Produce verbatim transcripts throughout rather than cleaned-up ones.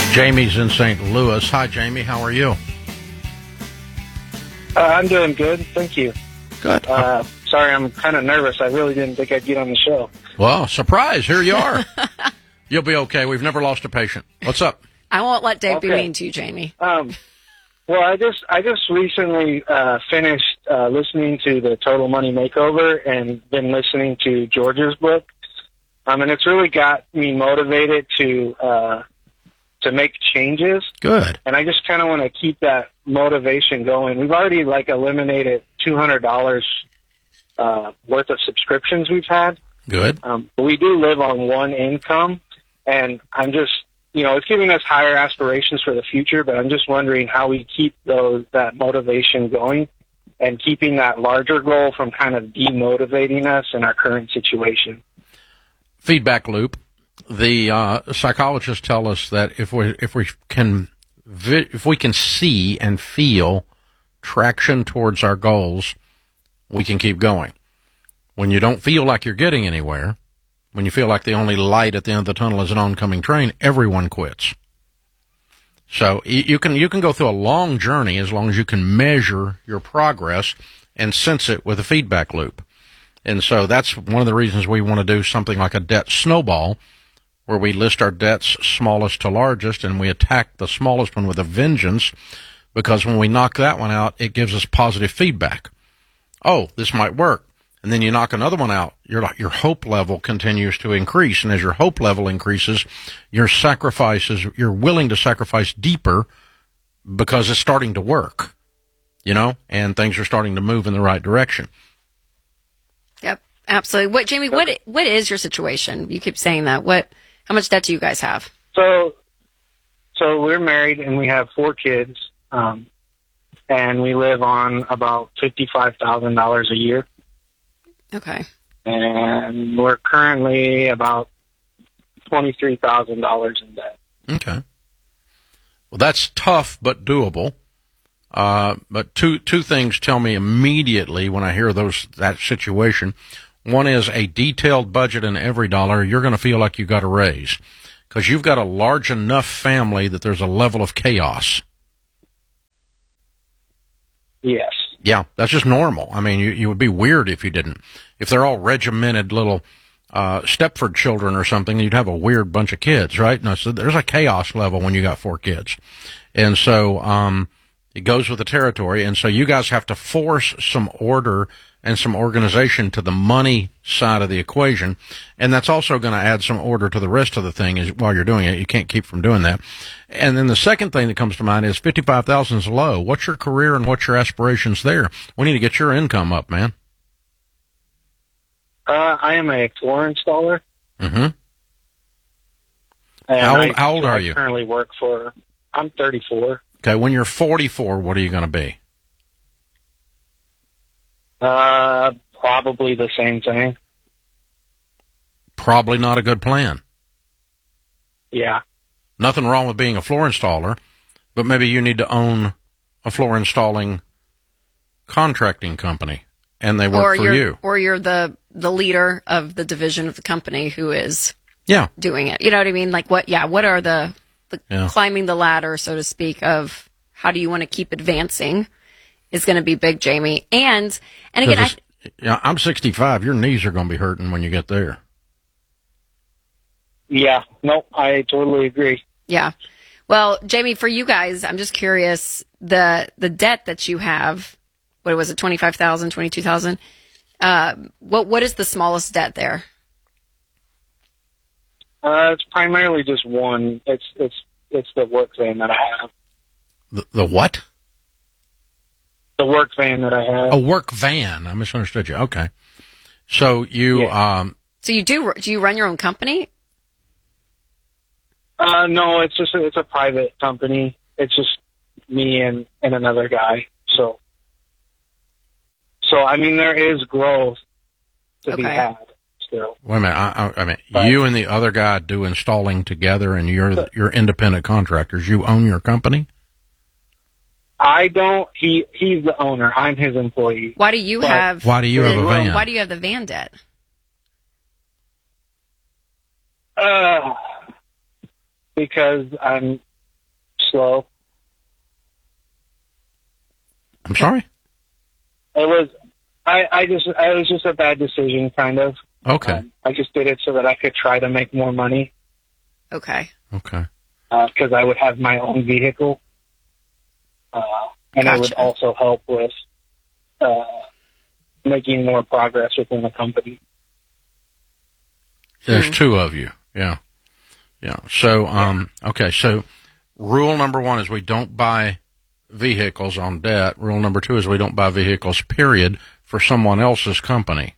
Jamie's in Saint Louis. Hi, Jamie. How are you? Uh, I'm doing good. Thank you. Good. Uh, sorry, I'm kind of nervous. I really didn't think I'd get on the show. Well, surprise. Here you are. You'll be okay. We've never lost a patient. What's up? I won't let Dave Okay. be mean to you, Jamie. Um, well, I just I just recently uh, finished uh, listening to the Total Money Makeover and been listening to George's book. Um, and it's really got me motivated to uh, to make changes. Good. And I just kind of want to keep that motivation going. We've already like eliminated two hundred dollars uh, worth of subscriptions we've had. Good. Um, but we do live on one income, and I'm just, you know, it's giving us higher aspirations for the future, but I'm just wondering how we keep those that motivation going and keeping that larger goal from kind of demotivating us in our current situation. Feedback loop. The uh, psychologists tell us that if we if we can vi- if we can see and feel traction towards our goals, we can keep going. When you don't feel like you're getting anywhere, when you feel like the only light at the end of the tunnel is an oncoming train, everyone quits. So you can you can go through a long journey as long as you can measure your progress and sense it with a feedback loop. And so that's one of the reasons we want to do something like a debt snowball, where we list our debts smallest to largest and we attack the smallest one with a vengeance, because when we knock that one out, it gives us positive feedback. Oh, this might work. And then you knock another one out, your your hope level continues to increase. And as your hope level increases, your sacrifices, you're willing to sacrifice deeper because it's starting to work, you know, and things are starting to move in the right direction. Yep, absolutely. What, Jamie, what what is your situation? You keep saying that. What, how much debt do you guys have? So, so we're married and we have four kids, um, and we live on about fifty-five thousand dollars a year. Okay. And we're currently about twenty-three thousand dollars in debt. Okay. Well, that's tough but doable. Uh, but two two things tell me immediately when I hear those that situation. One is a detailed budget in every dollar. You're going to feel like you got a raise because you've got a large enough family that there's a level of chaos. Yes. Yeah, that's just normal. I mean, you, you would be weird if you didn't. If they're all regimented little uh, Stepford children or something, you'd have a weird bunch of kids, right? No, so there's a chaos level when you got four kids. And so um, it goes with the territory. And so you guys have to force some order and some organization to the money side of the equation. And that's also going to add some order to the rest of the thing is while you're doing it. You can't keep from doing that. And then the second thing that comes to mind is fifty-five thousand is low. What's your career and what's your aspirations there? We need to get your income up, man. Uh, I am a floor installer. Mm-hmm. And How old, I, how old I are you? currently work for, I'm thirty-four. Okay, when you're forty-four, what are you going to be? Uh, probably the same thing. Probably not a good plan. Yeah. Nothing wrong with being a floor installer, but maybe you need to own a floor installing contracting company, and they work or for you're, you. Or you're the, the leader of the division of the company who is Yeah. doing it. You know what I mean? Like what, yeah, what are the, the Yeah. climbing the ladder, so to speak, of how do you want to keep advancing is going to be big, Jamie. And, and again, I, yeah, I'm sixty-five. Your knees are going to be hurting when you get there. Yeah. Nope. I totally agree. yeah. Well, Jamie, for you guys, I'm just curious, the, the debt that you have, what was it, twenty-five thousand, twenty-two thousand? Uh, what, what is the smallest debt there? Uh, it's primarily just one. It's, it's, it's the work van that I have. The, the what? The work van that I have. A work van. I misunderstood you. Okay. So you, Yeah. um, So you do, do you run your own company? Uh, no, it's just a, it's a private company. It's just me and, and another guy. So, so I mean, there is growth to be Okay. had still. wait a minute. I, I, I mean, Right. you and the other guy do installing together, and you're you're independent contractors. You own your company. I don't. He he's the owner. I'm his employee. Why do you But- have? Why do you have a van? Why do you have the van debt? Uh, because I'm slow. I'm sorry? It was, I, I just, it was just a bad decision, kind of. Okay. Um, I just did it so that I could try to make more money. Okay. Okay. Because uh, I would have my own vehicle. Uh, and Gotcha. it would also help with uh, making more progress within the company. There's Hmm. two of you. Yeah. Yeah. So, um, okay. So rule number one is we don't buy vehicles on debt. Rule number two is we don't buy vehicles, period, for someone else's company.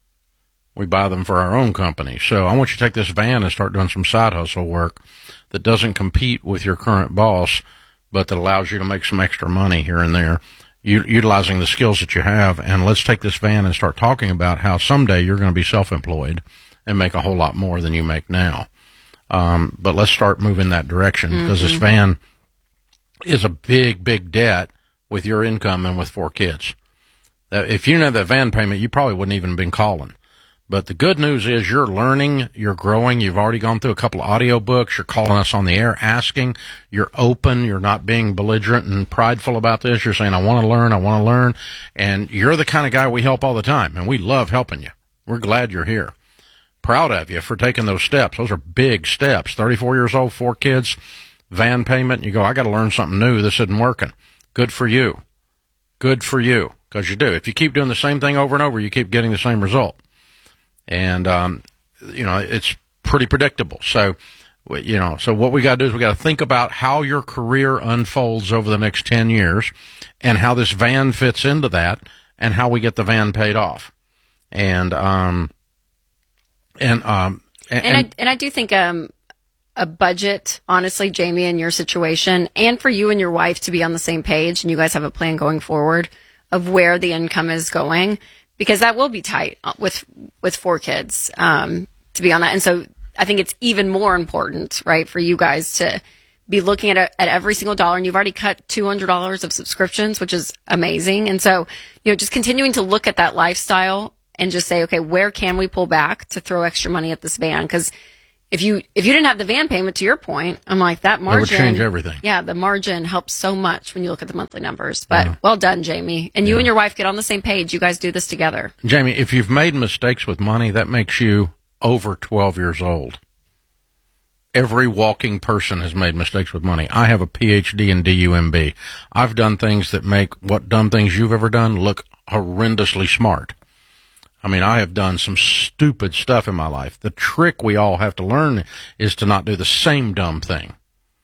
We buy them for our own company. So I want you to take this van and start doing some side hustle work that doesn't compete with your current boss, but that allows you to make some extra money here and there, u- utilizing the skills that you have. And let's take this van and start talking about how someday you're going to be self-employed and make a whole lot more than you make now. Um, but let's start moving that direction, because mm-hmm. this van is a big, big debt with your income and with four kids. Uh, if you didn't have that van payment, you probably wouldn't even have been calling. But the good news is you're learning, you're growing, you've already gone through a couple of audio books, you're calling us on the air asking, you're open, you're not being belligerent and prideful about this, you're saying, I want to learn, I want to learn, and you're the kind of guy we help all the time, and we love helping you. We're glad you're here. Proud of you for taking those steps. Those are big steps. thirty-four years old, four kids, van payment, you go, I got to learn something new, this isn't working. Good for you. Good for you, because you do. If you keep doing the same thing over and over, you keep getting the same result. And, um, you know, it's pretty predictable. So, you know, so what we got to do is we got to think about how your career unfolds over the next ten years and how this van fits into that and how we get the van paid off. And, um, and, um, and, and, I, and I do think, um, a budget, honestly, Jamie, in your situation, and for you and your wife to be on the same page and you guys have a plan going forward of where the income is going, because that will be tight with with four kids, um, to be on that. And so I think it's even more important, right, for you guys to be looking at a, at every single dollar. And you've already cut two hundred dollars of subscriptions, which is amazing. And so, you know, just continuing to look at that lifestyle and just say, okay, where can we pull back to throw extra money at this van? Because if you if you didn't have the van payment, to your point, I'm like, that margin. That would change everything. Yeah, the margin helps so much when you look at the monthly numbers. But yeah. Well done, Jamie. And you yeah. and your wife get on the same page. You guys do this together. Jamie, if you've made mistakes with money, that makes you over twelve years old. Every walking person has made mistakes with money. I have a P H D in D U M B. I've done things that make what dumb things you've ever done look horrendously smart. I mean, I have done some stupid stuff in my life. The trick we all have to learn is to not do the same dumb thing.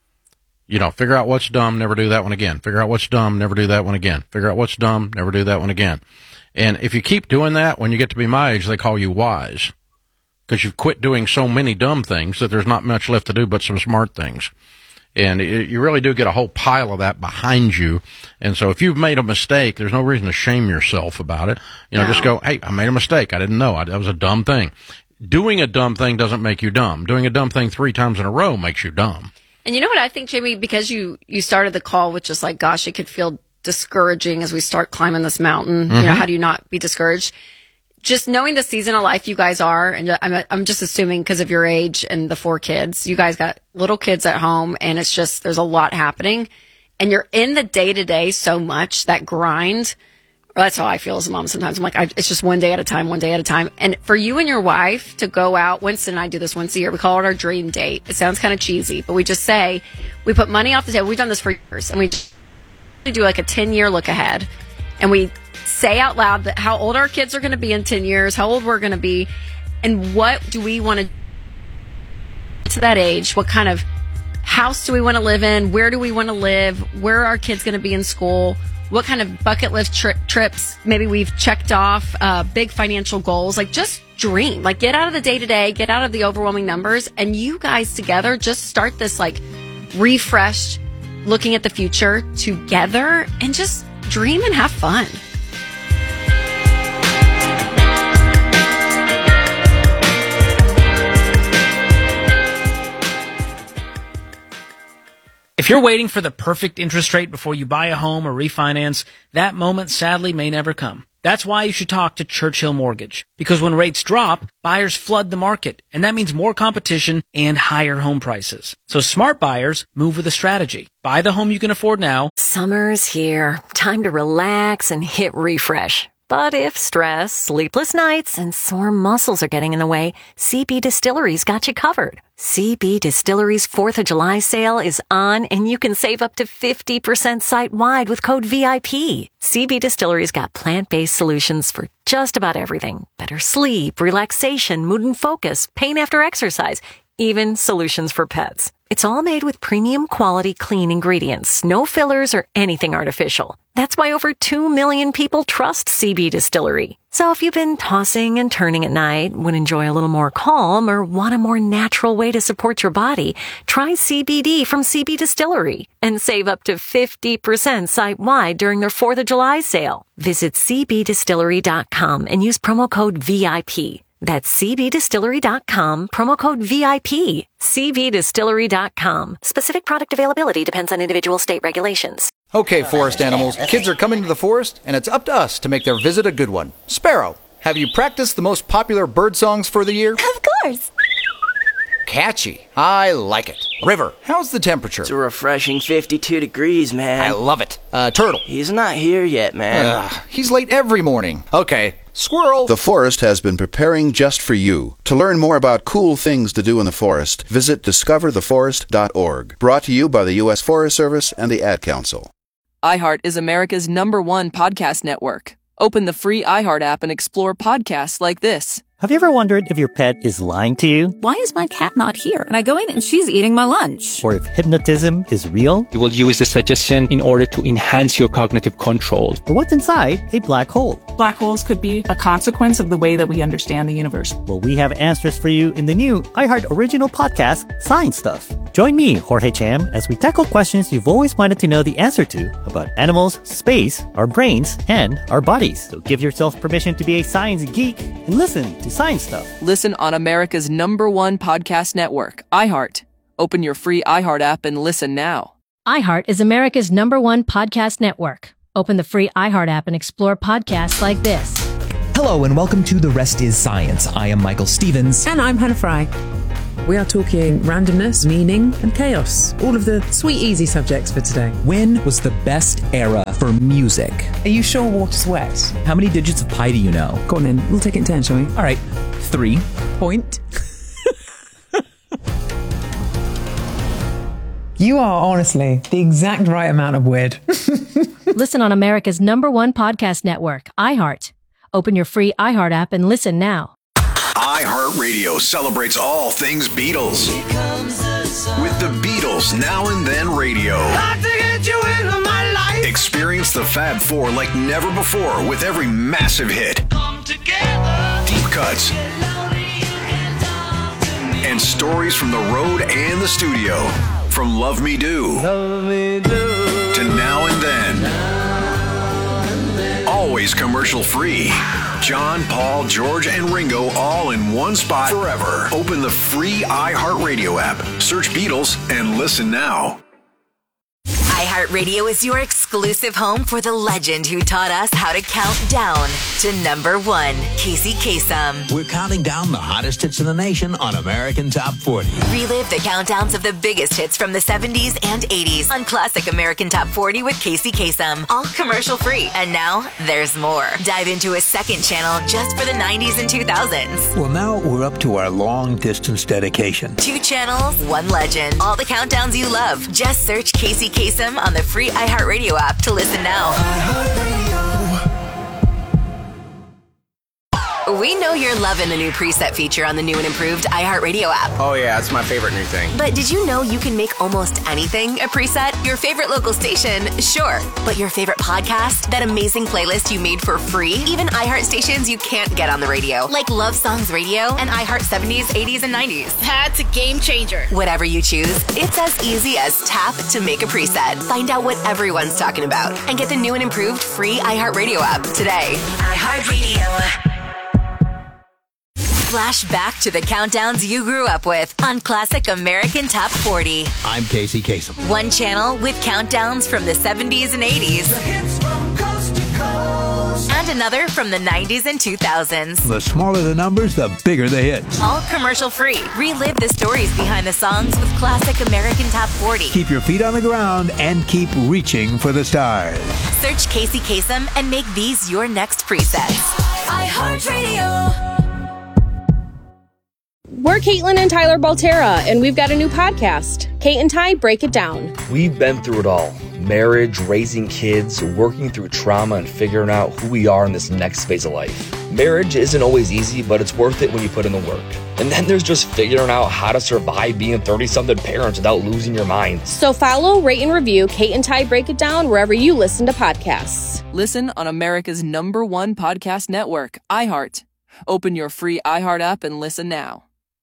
You know, figure out what's dumb, never do that one again. Figure out what's dumb, never do that one again. Figure out what's dumb, never do that one again. And if you keep doing that, when you get to be my age, they call you wise. Because you've quit doing so many dumb things that there's not much left to do but some smart things. And it, you really do get a whole pile of that behind you. And so if you've made a mistake, there's no reason to shame yourself about it. You know, No. just go, hey, I made a mistake. I didn't know. I, that was a dumb thing. Doing a dumb thing doesn't make you dumb. Doing a dumb thing three times in a row makes you dumb. And you know what I think, Jamie, because you, you started the call with just like, gosh, it could feel discouraging as we start climbing this mountain. Mm-hmm. You know, how do you not be discouraged? Just knowing the season of life you guys are, and I'm, I'm just assuming because of your age and the four kids, you guys got little kids at home, and it's just, there's a lot happening, and you're in the day to day so much, that grind. Well, that's how I feel as a mom sometimes. I'm like, I, it's just one day at a time, one day at a time. And for you and your wife to go out, Winston and I do this once a year. We call it our dream date. It sounds kind of cheesy, but we just say, we put money off the table. We've done this for years, and we do like a ten year look ahead, and we say out loud that how old our kids are going to be in ten years, how old we're going to be, and what do we want to to that age, what kind of house do we want to live in, where do we want to live, where are our kids going to be in school, what kind of bucket list tri- trips maybe we've checked off, uh, big financial goals. Like, just dream, like get out of the day to day, get out of the overwhelming numbers, and you guys together just start this like refreshed looking at the future together, and just dream and have fun. If you're waiting for the perfect interest rate before you buy a home or refinance, that moment sadly may never come. That's why you should talk to Churchill Mortgage. Because when rates drop, buyers flood the market, and that means more competition and higher home prices. So smart buyers move with a strategy. Buy the home you can afford now. Summer's here. Time to relax and hit refresh. But if stress, sleepless nights, and sore muscles are getting in the way, C B Distillery's got you covered. C B Distillery's fourth of July sale is on, and you can save up to fifty percent site-wide with code V I P. C B Distillery's got plant-based solutions for just about everything. Better sleep, relaxation, mood and focus, pain after exercise, even solutions for pets. It's all made with premium quality clean ingredients, no fillers or anything artificial. That's why over two million people trust C B Distillery. So if you've been tossing and turning at night, would enjoy a little more calm, or want a more natural way to support your body, try C B D from C B Distillery and save up to fifty percent site-wide during their fourth of July sale. Visit c b distillery dot com and use promo code V I P. That's c b distillery dot com, promo code V I P. c b distillery dot com. Specific product availability depends on individual state regulations. Okay, forest animals, kids are coming to the forest, and it's up to us to make their visit a good one. Sparrow, have you practiced the most popular bird songs for the year? Of course. Catchy. I like it. River, how's the temperature? It's a refreshing fifty-two degrees, man. I love it. Uh, Turtle. He's not here yet, man. Ugh, he's late every morning. Okay. Squirrel. The forest has been preparing just for you. To learn more about cool things to do in the forest, visit discover the forest dot org. Brought to you by the U S Forest Service and the Ad Council. iHeart is America's number one podcast network. Open the free iHeart app and explore podcasts like this. Have you ever wondered if your pet is lying to you? Why is my cat not here? And I go in and she's eating my lunch. Or if hypnotism is real? You will use the suggestion in order to enhance your cognitive control. Or what's inside a black hole? Black holes could be a consequence of the way that we understand the universe. Well, we have answers for you in the new iHeart original podcast, Science Stuff. Join me, Jorge Cham, as we tackle questions you've always wanted to know the answer to about animals, space, our brains, and our bodies. So give yourself permission to be a science geek and listen to Science Stuff. Listen on America's number one podcast network, iHeart. Open your free iHeart app and listen now. iHeart is America's number one podcast network. Open the free iHeart app and explore podcasts like this. Hello and welcome to The Rest is Science. I am Michael Stevens. And I'm Hannah Fry. We are talking randomness, meaning, and chaos. All of the sweet, easy subjects for today. When was the best era for music? Are you sure water's wet? How many digits of pi do you know? Go on in. We'll take it in turn, shall we? All right. Three. Point. You are honestly the exact right amount of weird. Listen on America's number one podcast network, iHeart. Open your free iHeart app and listen now. iHeartRadio celebrates all things Beatles with the Beatles Now and Then Radio. Experience the Fab Four like never before with every massive hit, deep cuts, and stories from the road and the studio. From Love Me Do, Love Me Do to Now and Then. Now and then. Always commercial free. John, Paul, George, and Ringo all in one spot forever. Open the free iHeartRadio app. Search Beatles and listen now. iHeartRadio is your exclusive home for the legend who taught us how to count down to number one, Casey Kasem. We're counting down the hottest hits in the nation on American Top forty. Relive the countdowns of the biggest hits from the seventies and eighties on Classic American Top forty with Casey Kasem. All commercial free. And now there's more. Dive into a second channel just for the nineties and two thousands. Well, now we're up to our long distance dedication. Two channels, one legend. All the countdowns you love. Just search Casey Kasem on the free iHeartRadio app to listen now. We know you're loving the new preset feature on the new and improved iHeartRadio app. Oh yeah, that's my favorite new thing. But did you know you can make almost anything a preset? Your favorite local station, sure. But your favorite podcast? That amazing playlist you made for free? Even iHeart stations you can't get on the radio, like Love Songs Radio and iHeart seventies, eighties, and nineties. That's a game changer. Whatever you choose, it's as easy as tap to make a preset. Find out what everyone's talking about and get the new and improved free iHeartRadio app today. iHeartRadio. Flash back to the countdowns you grew up with on Classic American Top forty. I'm Casey Kasem. One channel with countdowns from the seventies and eighties. The hits from coast to coast. And another from the nineties and two thousands. The smaller the numbers, the bigger the hits. All commercial free. Relive the stories behind the songs with classic American Top forty. Keep your feet on the ground and keep reaching for the stars. Search Casey Kasem and make these your next presets. iHeartRadio. We're Caitlin and Tyler Baltera, and we've got a new podcast, Kate and Ty Break It Down. We've been through it all. Marriage, raising kids, working through trauma, and figuring out who we are in this next phase of life. Marriage isn't always easy, but it's worth it when you put in the work. And then there's just figuring out how to survive being thirty-something parents without losing your mind. So follow, rate, and review Kate and Ty Break It Down wherever you listen to podcasts. Listen on America's number one podcast network, iHeart. Open your free iHeart app and listen now.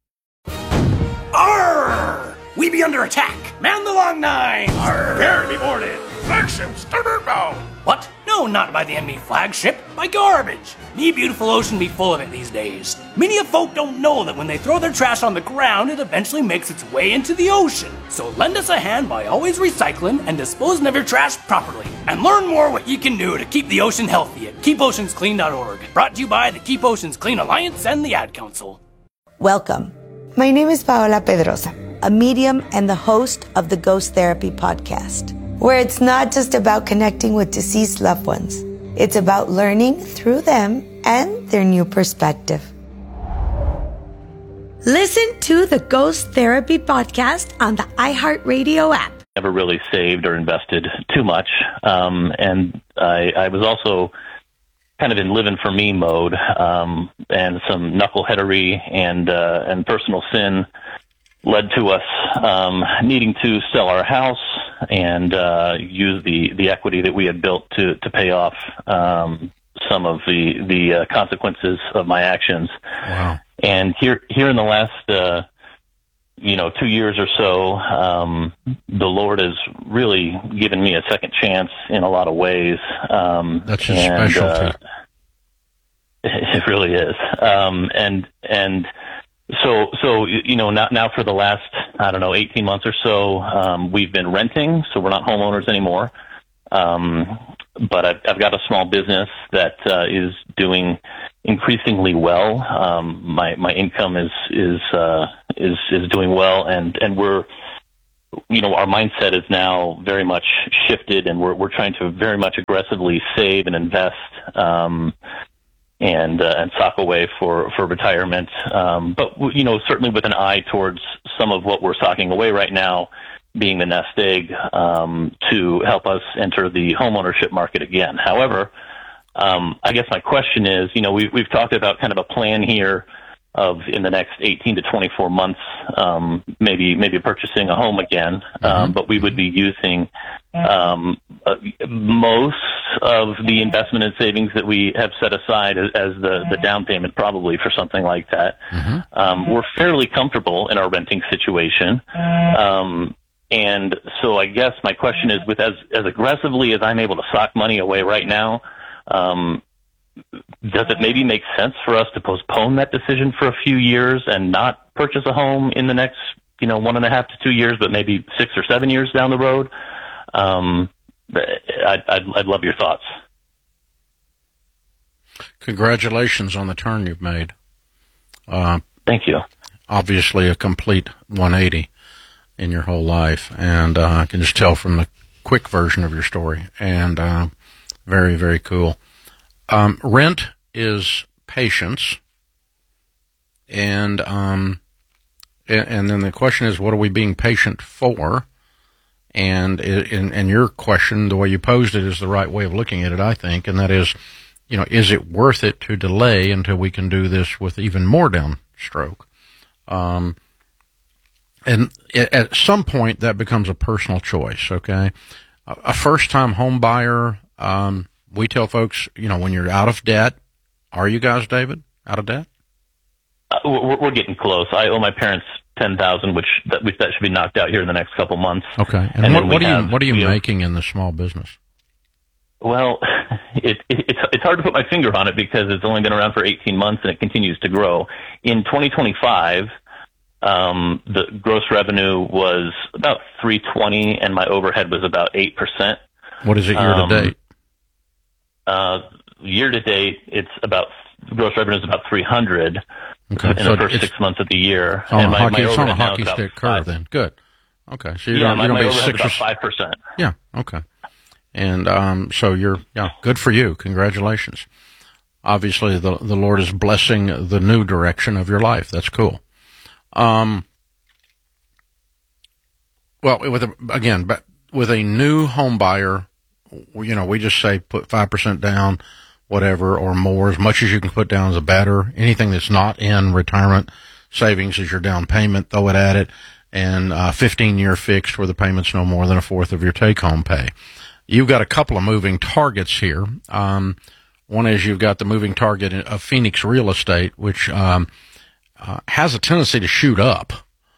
Arr! We be under attack. Man the long nine. Arr! Prepare to be boarded. Flagship starboard bound. What? No, not by the enemy flagship. By garbage. Me beautiful ocean be full of it these days. Many of folk don't know that when they throw their trash on the ground, it eventually makes its way into the ocean. So lend us a hand by always recycling and disposing of your trash properly. And learn more what you can do to keep the ocean healthy at keep oceans clean dot org. Brought to you by the Keep Oceans Clean Alliance and the Ad Council. Welcome. My name is Paola Pedrosa, a medium and the host of the Ghost Therapy podcast, where it's not just about connecting with deceased loved ones. It's about learning through them and their new perspective. Listen to the Ghost Therapy podcast on the iHeartRadio app. Never really saved or invested too much. Um, and I, I was also kind of in living for me mode, um, and some knuckleheadery and, uh, and personal sin led to us, um, needing to sell our house and, uh, use the, the equity that we had built to, to pay off, um, some of the, the, uh, consequences of my actions. Wow. And here, here in the last, uh, you know, two years or so, um, the Lord has really given me a second chance in a lot of ways. Um, That's his and, specialty. Uh, it really is. Um, and, and so, so, you know, now, now for the last, I don't know, eighteen months or so, um, we've been renting, so we're not homeowners anymore. Um, but I've, I've got a small business that, uh, is doing increasingly well. Um, my, my income is, is, uh, is, is doing well, and, and we're, you know, our mindset is now very much shifted, and we're, we're trying to very much aggressively save and invest, um, and, uh, and sock away for, for retirement. Um, but, you know, certainly with an eye towards some of what we're socking away right now being the nest egg, um, to help us enter the homeownership market again. However, um, I guess my question is, you know, we've, we've talked about kind of a plan here of in the next eighteen to twenty-four months, um, maybe, maybe purchasing a home again. Mm-hmm. Um, but we would be using, um, uh, most of the investment and savings that we have set aside as, as the, the down payment probably for something like that. Mm-hmm. Um, we're fairly comfortable in our renting situation. Um, and so I guess my question is, with as, as aggressively as I'm able to sock money away right now, um, does it maybe make sense for us to postpone that decision for a few years and not purchase a home in the next, you know, one and a half to two years, but maybe six or seven years down the road? Um, I'd, I'd, I'd love your thoughts. Congratulations on the turn you've made. Uh, Thank you. Obviously a complete one eighty in your whole life. And, uh, I can just tell from the quick version of your story, and, uh, very, very cool. Um, rent is patience. And, um, and, and then the question is, what are we being patient for? And, and, and your question, the way you posed it, is the right way of looking at it, I think. And that is, you know, is it worth it to delay until we can do this with even more downstroke? Um, and at some point that becomes a personal choice. Okay. A first time home buyer, um, we tell folks, you know, when you're out of debt, are you guys, David, out of debt? Uh, we're, we're getting close. I owe my parents ten thousand, which that, which that should be knocked out here in the next couple months. Okay. And, and what, what are have, you what are you we making have, in the small business? Well, it, it, it's it's hard to put my finger on it because it's only been around for eighteen months and it continues to grow. In twenty twenty-five, um, the gross revenue was about three twenty, and my overhead was about eight percent. What is it year um, to date? uh, year to date, it's about gross revenue is about three hundred Okay, in so the first it's- six months of the year. It's on And a my- hockey, my it's on a overhead now is hockey about stick five- curve then. Good. Okay, so you're Yeah, going my, to my be overhead's six about or five percent. Yeah, okay. And um, so you're, yeah, good for you. Congratulations. Obviously, the the Lord is blessing the new direction of your life. That's cool. Um, well, with a, again, but with a new home buyer, you know, we just say put five percent down, whatever, or more. As much as you can put down is better. Anything that's not in retirement savings is your down payment. Throw it at it. And uh, fifteen-year fixed where the payment's no more than a fourth of your take-home pay. You've got a couple of moving targets here. Um, one is you've got the moving target of Phoenix real estate, which um, uh, has a tendency to shoot up.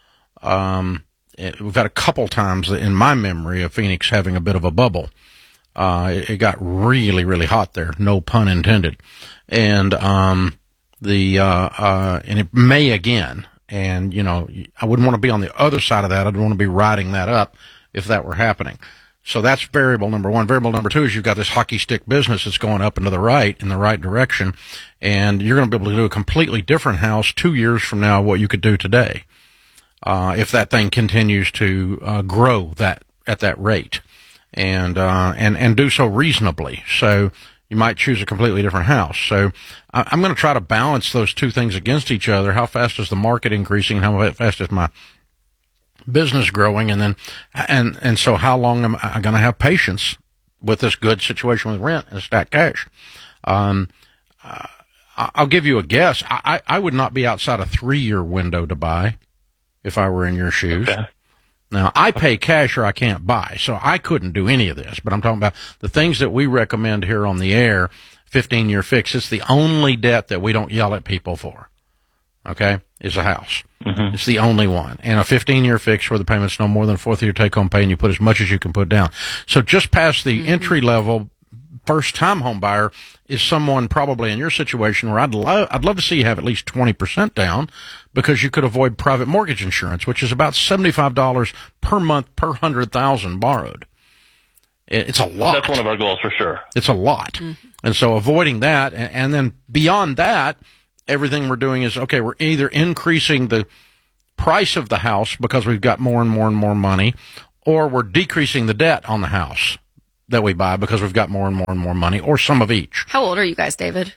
Um, it, we've got a couple times in my memory of Phoenix having a bit of a bubble. Uh, it, it got really, really hot there, no pun intended. And um, the uh, uh, and it may again. And, you know, I wouldn't want to be on the other side of that. I'd want to be riding that up if that were happening. So that's variable number one. Variable number two is you've got this hockey stick business that's going up and to the right, in the right direction. And you're going to be able to do a completely different house two years from now what you could do today, uh, if that thing continues to uh, grow that at that rate and, uh, and, and do so reasonably. So you might choose a completely different house. So I'm going to try to balance those two things against each other. How fast is the market increasing? How fast is my business growing? And then, and, and so how long am I going to have patience with this good situation with rent and stack cash? Um, uh, I'll give you a guess. I, I would not be outside a three year window to buy if I were in your shoes. Okay. Now, I pay cash or I can't buy, so I couldn't do any of this. But I'm talking about the things that we recommend here on the air, fifteen-year fix. It's the only debt that we don't yell at people for, okay, is a house. Mm-hmm. It's the only one. And a fifteen-year fix where the payment's no more than a fourth of your take-home pay and you put as much as you can put down. So just past the mm-hmm. entry-level first-time home buyer is someone probably in your situation where I'd love, I'd love to see you have at least twenty percent down because you could avoid private mortgage insurance, which is about seventy-five dollars per month per one hundred thousand dollars borrowed. It's a lot. That's one of our goals for sure. It's a lot. Mm-hmm. And so avoiding that, and, and then beyond that, everything we're doing is, okay, we're either increasing the price of the house because we've got more and more and more money, or we're decreasing the debt on the house that we buy because we've got more and more and more money, or some of each. How old are you guys, David?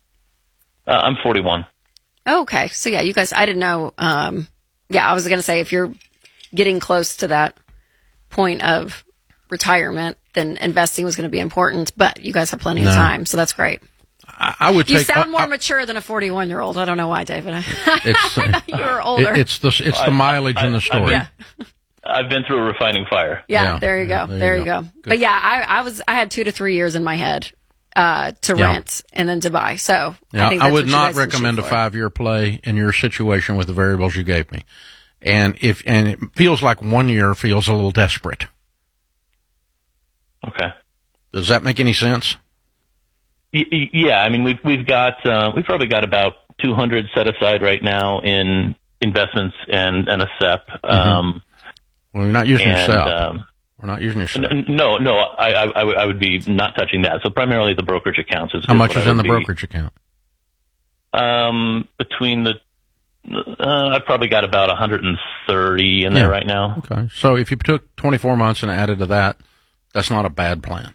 Uh, I'm forty-one. Oh, okay. So, yeah, you guys, I didn't know. Um, yeah, I was going to say if you're getting close to that point of retirement, then investing was going to be important, but you guys have plenty no. of time, so that's great. I, I would You take, sound uh, more I, mature than a forty-one-year-old. I don't know why, David. It's, I thought you were older. It, it's the, it's the mileage in the story. Yeah. I've been through a refining fire. Yeah, Yeah. there you go. Yeah, there there you you go. go. But yeah, I, I was I had two to three years in my head uh, to Yeah. rent and then to buy. So Yeah, I, think I that's would what you not guys can recommend a shoot for. five-year play in your situation with the variables you gave me. And if and it feels like one year feels a little desperate. Okay. Does that make any sense? Y- y- yeah, I mean we've we've got uh, we've probably got about two hundred set aside right now in investments and and a S E P. Mm-hmm. Um, Well, we're not using and, your S E P. um, We're not using your S E P. N- No, no, I, I, I would- I would be not touching that. So primarily the brokerage accounts is How much what is I in would the be- brokerage account? Um, between the, uh, I've probably got about one hundred thirty in there Yeah. right now. Okay. So if you took twenty-four months and added to that, that's not a bad plan.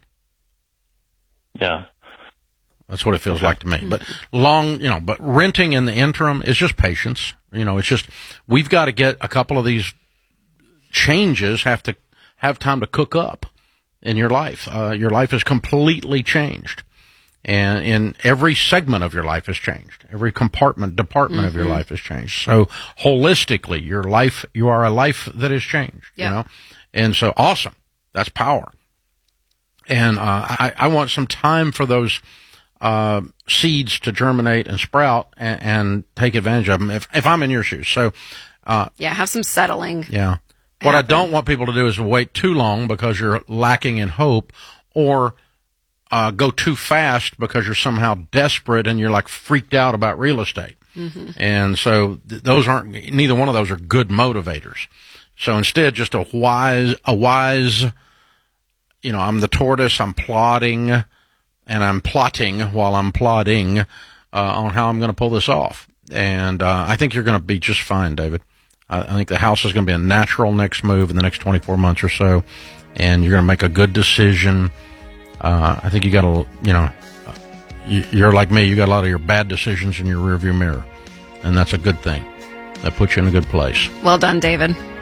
Yeah. That's what it feels like to me. But long, you know, but renting in the interim is just patience. You know, it's just, we've got to get a couple of these changes have to have time to cook up in your life. Uh, your life is completely changed. And in every segment of your life has changed. Every compartment, department mm-hmm. of your life has changed. So holistically, your life, you are a life that has changed, Yep. you know? And so awesome. That's power. And, uh, I, I want some time for those, uh, seeds to germinate and sprout and, and take advantage of them if, if I'm in your shoes. So, uh, Yeah, have some settling. yeah. What I don't want people to do is wait too long because you're lacking in hope, or uh, go too fast because you're somehow desperate and you're like freaked out about real estate. Mm-hmm. And so th- those aren't, neither one of those are good motivators. So instead, just a wise, a wise, you know, I'm the tortoise, I'm plodding, and I'm plotting while I'm plodding uh, on how I'm going to pull this off. And uh, I think you're going to be just fine, David. I, I think the house is going to be a natural next move in the next twenty-four months or so, and you're going to make a good decision. Uh, I think you got to, you know, you, you're like me. You got a lot of your bad decisions in your rearview mirror, and that's a good thing. That puts you in a good place. Well done, David.